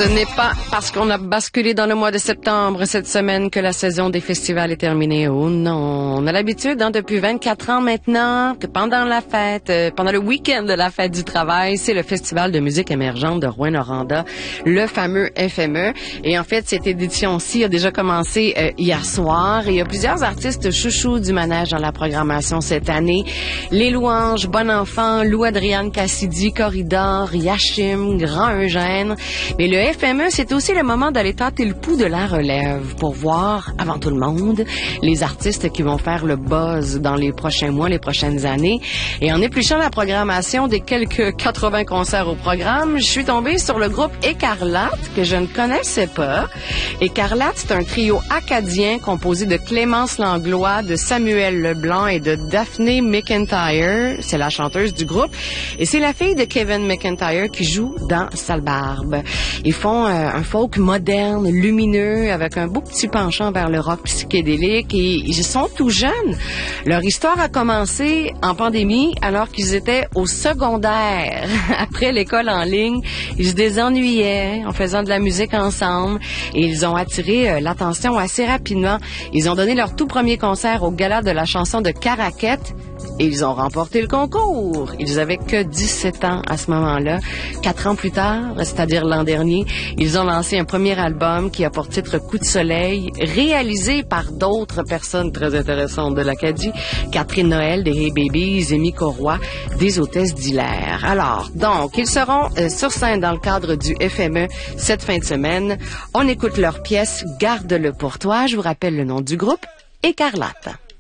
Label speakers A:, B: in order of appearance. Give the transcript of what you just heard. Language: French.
A: Ce n'est pas parce qu'on a basculé dans le mois de septembre cette semaine que la saison des festivals est terminée. Oh non, on a l'habitude depuis 24 ans maintenant que pendant la fête, pendant le week-end de la fête du travail, c'est le Festival de musique émergente de Rouyn-Noranda, le fameux FME. Et en fait, cette édition-ci a déjà commencé hier soir et il y a plusieurs artistes chouchous du manège dans la programmation cette année. Les Louanges, Bon Enfant, Lou-Adriane Cassidy, Corridor, Yachim, Grand Eugène. Mais le FME, c'est aussi le moment d'aller tâter le pouls de la relève pour voir, avant tout le monde, les artistes qui vont faire le buzz dans les prochains mois, les prochaines années. Et en épluchant la programmation des quelques 80 concerts au programme, je suis tombée sur le groupe Écarlate, que je ne connaissais pas. Écarlate, c'est un trio acadien composé de Clémence Langlois, de Samuel Leblanc et de Daphné McIntyre. C'est la chanteuse du groupe. Et c'est la fille de Kevin McIntyre qui joue dans Sale Barbe. Ils font un folk moderne, lumineux, avec un beau petit penchant vers le rock psychédélique et ils sont tout jeunes. Leur histoire a commencé en pandémie alors qu'ils étaient au secondaire. Après l'école en ligne, ils se désennuyaient en faisant de la musique ensemble et ils ont attiré l'attention assez rapidement. Ils ont donné leur tout premier concert au Gala de la chanson de Caraquette. Et ils ont remporté le concours. Ils avaient que 17 ans à ce moment-là. 4 ans plus tard, c'est-à-dire l'an dernier, ils ont lancé un premier album qui a pour titre Coup de soleil, réalisé par d'autres personnes très intéressantes de l'Acadie. Catherine Noël des Hey Babies, Amy Corroy des Hôtesses d'Hilaire. Alors, donc, ils seront sur scène dans le cadre du FME cette fin de semaine. On écoute leur pièce Garde-le pour toi. Je vous rappelle le nom du groupe, Écarlate.